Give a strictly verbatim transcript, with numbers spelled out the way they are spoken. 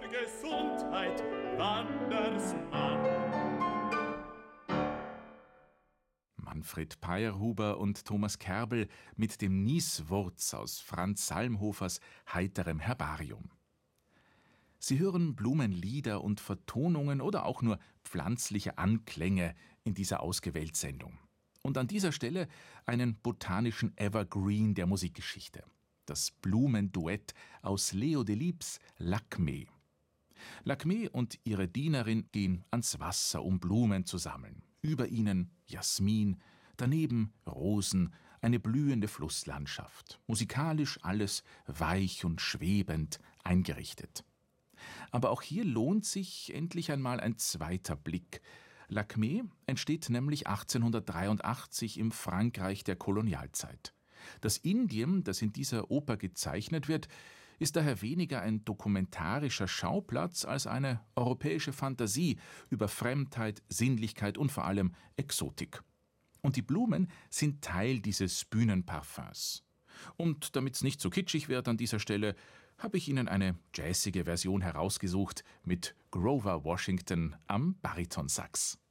Gesundheit, Wandersmann. Manfred Peyerhuber und Thomas Kerbel mit dem Nieswurz aus Franz Salmhofers heiterem Herbarium. Sie hören Blumenlieder und Vertonungen oder auch nur pflanzliche Anklänge in dieser Ausgewählt-Sendung. Und an dieser Stelle einen botanischen Evergreen der Musikgeschichte. Das Blumenduett aus Leo Delibes Lakmé. Lakmé und ihre Dienerin gehen ans Wasser, um Blumen zu sammeln. Über ihnen Jasmin, daneben Rosen, eine blühende Flusslandschaft. Musikalisch alles weich und schwebend eingerichtet. Aber auch hier lohnt sich endlich einmal ein zweiter Blick. Lakmé entsteht nämlich achtzehnhundertdreiundachtzig im Frankreich der Kolonialzeit. Das Indien, das in dieser Oper gezeichnet wird, ist daher weniger ein dokumentarischer Schauplatz als eine europäische Fantasie über Fremdheit, Sinnlichkeit und vor allem Exotik. Und die Blumen sind Teil dieses Bühnenparfums. Und damit es nicht so kitschig wird an dieser Stelle, habe ich Ihnen eine jazzige Version herausgesucht mit Grover Washington am Baritonsax.